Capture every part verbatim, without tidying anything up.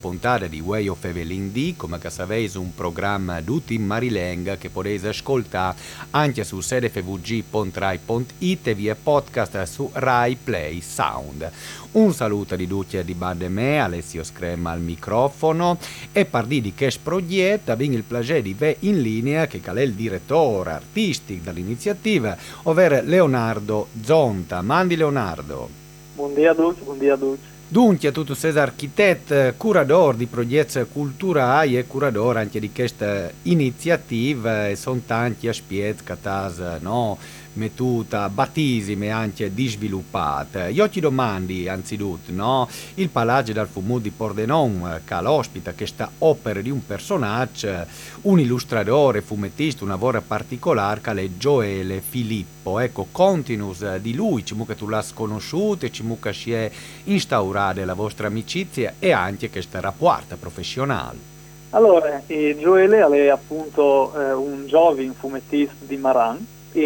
puntata di Way of Evelyn D, come che sapete un programma tutto in marilenga che potete ascoltare anche su sede f v g punto rai punto it e via podcast su Rai Play Sound. Un saluto di tutti e di bande me, Alessio Screma al microfono e parli di Cash Proiet, abbiamo il piacere di ve in linea che è il direttore artistico dell'iniziativa, ovvero Leonardo Zonta. Mandi Leonardo. Buongiorno a tutti, buongiorno a tutti. Dunque, tu sei architetto, curador di progetti culturali e curador anche di questa iniziativa e sono tanti aspetti che tas, no, mettuta, battesime anche di sviluppate. Io ti domandi, anzitutto, no, il Palazzo del Fumu di Pordenone che ospita questa opera di un personaggio, un illustratore, fumettista, una lavoro particolare che è Gioele Filippo. Ecco, continuus di lui, ci che tu l'hai conosciuto e ci che si è instaurata la vostra amicizia e anche questa rapporto professionale. Allora, eh, Gioele è appunto eh, un giovane fumettista di Maran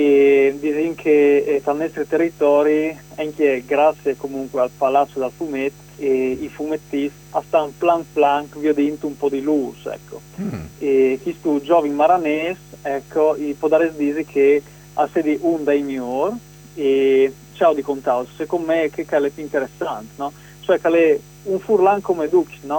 e dicono che eh, dal nostro territorio, anche grazie comunque al Palazzo del Fumetto, e i fumettisti stanno plan plan vedendo un po' di luce, ecco. Mm. E questo giovane maranese, ecco, può dare dire che ha sedi un dei migliori e ciao di contato, secondo me che è più interessante, no? Cioè che è un furlan come Dux, no?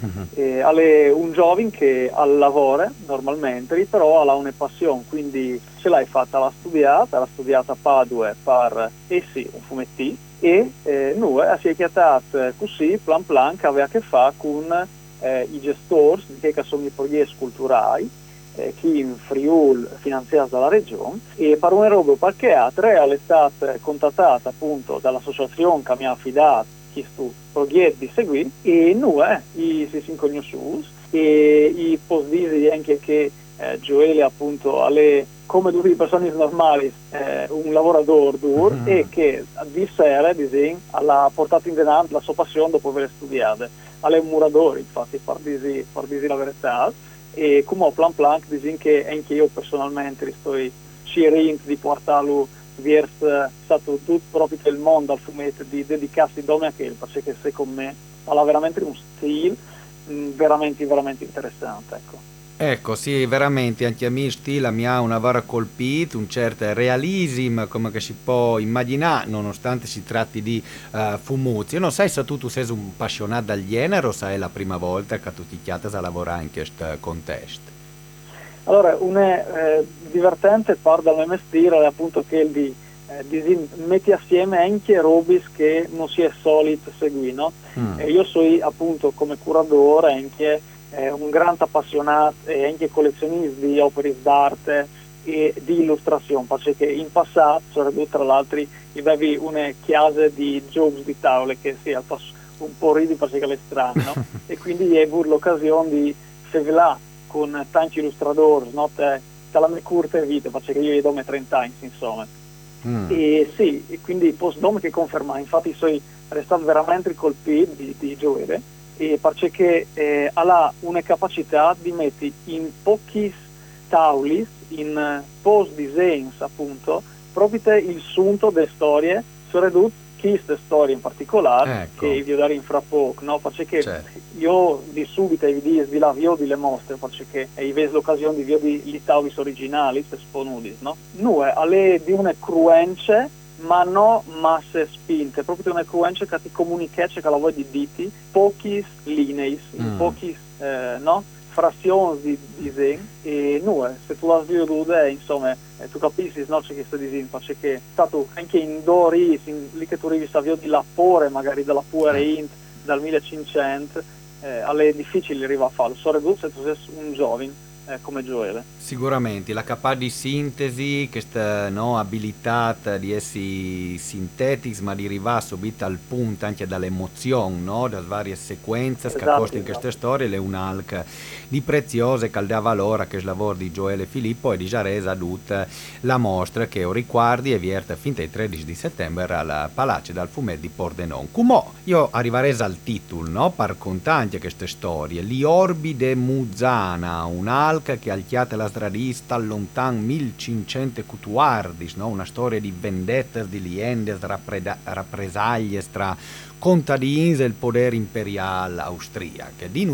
E è un giovane che lavora normalmente, però ha una passione, quindi ce l'hai fatta, l'ha studiata, l'ha studiata a Padua per, eh sì, un fumettista, e eh, noi si è chiamato così, plan plan, che aveva a che fare con eh, i gestori, che sono i progetti culturali, eh, chi in Friuli finanziati dalla regione, e per una roba qualche altra è stata contattata appunto dall'associazione che mi ha affidato questo progetto di seguire e noi eh, si sono conosciuti e i posso dire anche che eh, Gioele appunto è come tutte le persone normali eh, un lavoratore duro mm-hmm. e che di sera disegno ha portato in denaro la sua passione dopo aver studiato. È un muratore, infatti, per dire, per dire la verità, e come plan plan disegno che anche io personalmente sto cercando di portarlo verso stato tutto proprio del mondo al fumetto, di dedicarsi a quello, perché secondo me ha veramente un stile mh, veramente veramente interessante, ecco. Ecco, sì, veramente, anche a me il stile mi ha una vera colpito, un certo realismo, come che si può immaginare, nonostante si tratti di uh, fumuzzi. Io non sai se tu, tu sei un appassionato dal genere o se è la prima volta che tu ti chiati a lavorare in questo contesto? Allora, un eh, divertente parte dal mio mestiere è appunto che di, eh, di metti assieme anche robis che non si è solito seguire, no? Mm. E io sono appunto come curatore anche eh, un grande appassionato e anche collezionista di opere d'arte e di illustrazione, perché in passato, tra l'altro, avevi una chiesa di giochi di tavole che si sì, un po' ridi perché è strano, no? E quindi hai avuto l'occasione di sevelare con tanti illustratori, no? Dalla mia corta vita, perché io ho trenta anni, insomma. Mm. E sì, e quindi posso dome che confermare, infatti sono restato veramente colpito di, di Gioele, e perché eh, ha una capacità di mettere in pochi tavoli, in post disegns appunto, proprio il sunto delle storie, soprattutto queste storie in particolare, ecco. Che vi ho dare in fra poco, no? Perché certo. Io di subito vi dico, vi la vi le mostre, perché hai visto l'occasione di vi di gli tavoli originali, se sponudis, no? Noi, alle di una cruence, ma non masse spinte, proprio una cruence che ti comunica, che la vuoi di diti, pochi linei, mm. pochi, eh, no? frazioni di disegno e noi, se tu la sviluppi, insomma, eh, tu capisci no, che questo disegno, perché è stato anche in Dori, in, lì che tu arrivi a di Lapore, magari della Pure Int, dal millecinquecento, eh, è difficile arrivare a farlo, soprattutto se tu sei un giovane eh, come Gioele. Sicuramente, la capacità di sintesi, questa no, abilità di essere sintetici, ma di arrivare subito al punto anche dall'emozione, no, dalle varie sequenze esatto, che costano in queste storie, è un'alca di preziose che dà valore che il lavoro di Gioele Filippo e di Jaresa tutta la mostra che ho riguardi e vierte fin dal tredici di settembre al Palazzo del Fumetto di Pordenone. Come io arriverei al titolo, no, per contare anche queste storie, Gli Orbi de Muzzana, un Falca che alchiate la stradis dal lontan millecinquecentoquattordici, no? Una storia di vendette, di liendes, rappreda- rappresaglie tra contadini e il potere imperiale austriaco. Di